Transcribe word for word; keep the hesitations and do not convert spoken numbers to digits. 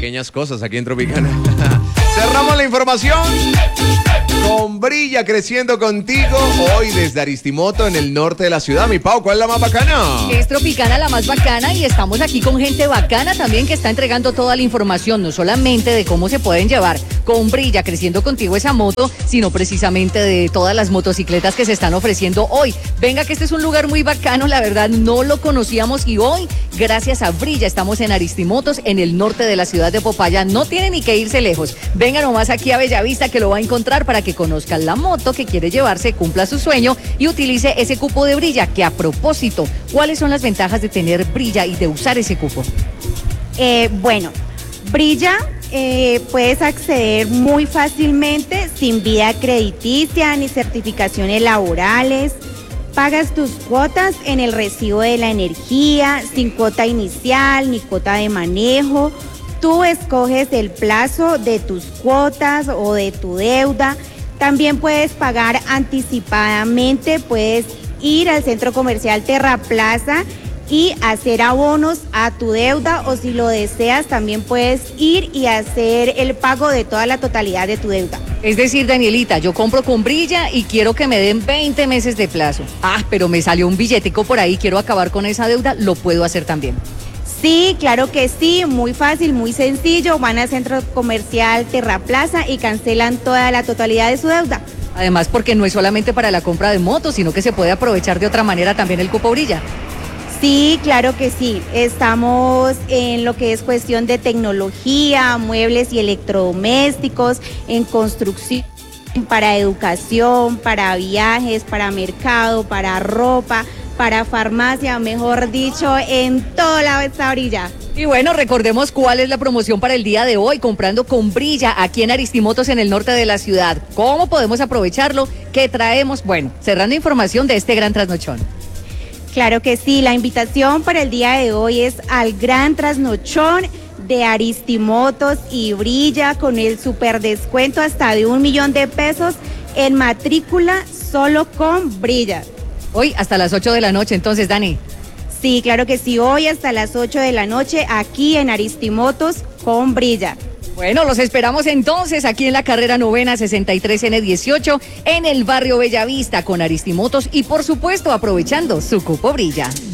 pequeñas cosas aquí en Tropicana. Cerramos la información con Brilla, creciendo contigo, hoy desde Aristimoto, en el norte de la ciudad. Mi Pau, ¿cuál es la más bacana? Es Tropicana la más bacana y estamos aquí con gente bacana también que está entregando toda la información, no solamente de cómo se pueden llevar con Brilla, creciendo contigo esa moto, sino precisamente de todas las motocicletas que se están ofreciendo hoy. Venga, que este es un lugar muy bacano, la verdad no lo conocíamos y hoy, gracias a Brilla, estamos en Aristimotos, en el norte de la ciudad de Popayán. No tiene ni que irse lejos. Venga nomás aquí a Bellavista que lo va a encontrar para que conozca la moto que quiere llevarse, cumpla su sueño y utilice ese cupo de Brilla, que a propósito, ¿cuáles son las ventajas de tener Brilla y de usar ese cupo? Eh, bueno, Brilla eh, puedes acceder muy fácilmente, sin vida crediticia ni certificaciones laborales. Pagas tus cuotas en el recibo de la energía, sin cuota inicial ni cuota de manejo. Tú escoges el plazo de tus cuotas o de tu deuda. También puedes pagar anticipadamente, puedes ir al centro comercial Terraplaza y hacer abonos a tu deuda, o si lo deseas también puedes ir y hacer el pago de toda la totalidad de tu deuda. Es decir, Danielita, yo compro con Brilla y quiero que me den veinte meses de plazo. Ah, pero me salió un billetico por ahí, quiero acabar con esa deuda, lo puedo hacer también. Sí, claro que sí, muy fácil, muy sencillo. Van al centro comercial Terraplaza y cancelan toda la totalidad de su deuda. Además, porque no es solamente para la compra de motos, sino que se puede aprovechar de otra manera también el cupo Brilla. Sí, claro que sí. Estamos en lo que es cuestión de tecnología, muebles y electrodomésticos, en construcción, para educación, para viajes, para mercado, para ropa, para farmacia, mejor dicho, en todo lado está Brilla. Y bueno, recordemos cuál es la promoción para el día de hoy, comprando con Brilla aquí en Aristimotos, en el norte de la ciudad. ¿Cómo podemos aprovecharlo? ¿Qué traemos? Bueno, cerrando información de este gran trasnochón. Claro que sí, la invitación para el día de hoy es al gran trasnochón de Aristimotos y Brilla, con el super descuento hasta de un millón de pesos en matrícula solo con Brilla. Hoy hasta las ocho de la noche, entonces, Dani. Sí, claro que sí, hoy hasta las ocho de la noche aquí en Aristimotos con Brilla. Bueno, los esperamos entonces aquí en la carrera novena sesenta y tres ene dieciocho en el barrio Bellavista con Aristimotos y por supuesto aprovechando su cupo Brilla.